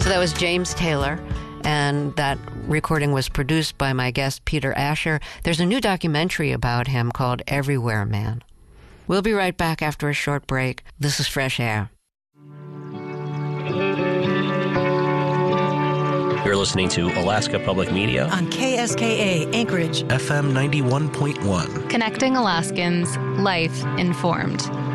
So that was James Taylor, and that recording was produced by my guest, Peter Asher. There's a new documentary about him called Everywhere Man. We'll be right back after a short break. This is Fresh Air. You're listening to Alaska Public Media on KSKA Anchorage, FM 91.1. Connecting Alaskans, life informed.